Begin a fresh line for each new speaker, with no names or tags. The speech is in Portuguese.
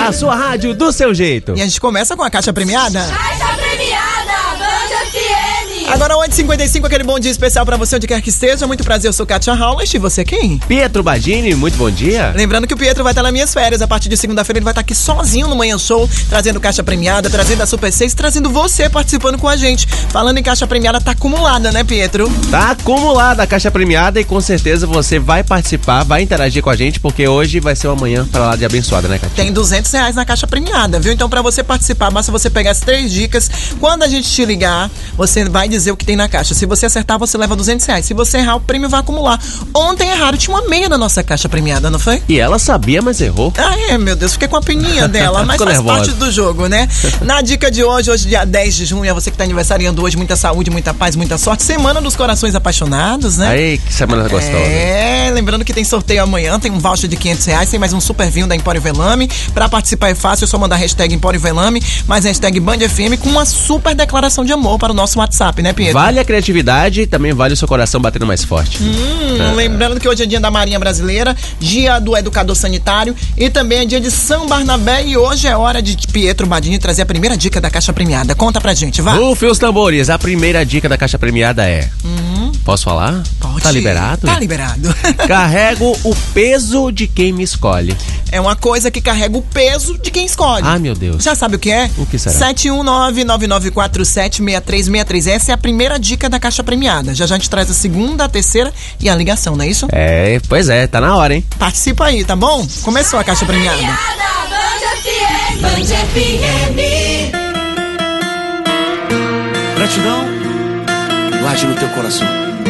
A sua rádio do seu jeito.
E a gente começa com a caixa premiada.
Caixa premiada, Band FM.
Agora 8h55, aquele bom dia especial pra você onde quer que esteja. Muito prazer, eu sou Kátia Howlett. E você quem?
Pietro Badini, muito bom dia.
Lembrando que o Pietro vai estar nas minhas férias. A partir de segunda-feira ele vai estar aqui sozinho no Manhã Show, trazendo caixa premiada, trazendo a Super 6, trazendo você participando com a gente. Falando em caixa premiada, tá acumulada, né, Pietro?
Tá acumulada a caixa premiada e com certeza você vai participar, vai interagir com a gente, porque hoje vai ser uma manhã pra lá de abençoada, né, Kátia?
Tem R$200 na caixa premiada, viu? Então pra você participar, basta você pegar as 3 dicas. Quando a gente te ligar, você vai dizer o que tem na caixa. Se você acertar, você leva R$200. Se você errar, o prêmio vai acumular. Ontem erraram, tinha uma meia na nossa caixa premiada, não foi?
E ela sabia, mas errou.
Ah, meu Deus, fiquei com a peninha dela, mas faz
nervosa.
parte do jogo, né? Na dica de hoje, dia 10 de junho, é você que tá aniversariando hoje, muita saúde, muita paz, muita sorte. Semana dos Corações Apaixonados, né?
Aí, que semana gostosa.
Lembrando que tem sorteio amanhã, tem um voucher de R$500, tem mais um super vinho da Empório Velame. Pra participar é fácil, é só mandar hashtag Empório Velame, mais hashtag Band FM com uma super declaração de amor para o nosso WhatsApp, né, Pietro?
Vale a criatividade e também vale o seu coração batendo mais forte.
Lembrando que hoje é dia da Marinha Brasileira, dia do Educador Sanitário e também é dia de São Barnabé e hoje é hora de Pietro Badini trazer a primeira dica da caixa premiada. Conta pra gente, vai.
Rufe os tambores, a primeira dica da caixa premiada é... Posso falar?
Pode.
Tá liberado?
Tá liberado.
Carrego o peso de quem me escolhe.
É uma coisa que carrega o peso de quem escolhe.
Ah, meu Deus.
Já sabe o que é?
O que será?
719-9947-6363. Essa é a primeira dica da caixa premiada. Já a gente traz a segunda, a terceira e a ligação, não é isso?
É, pois é, tá na hora, hein?
Participa aí, tá bom? Começou a caixa premiada.
Band FM.
Gratidão, guarde no teu coração.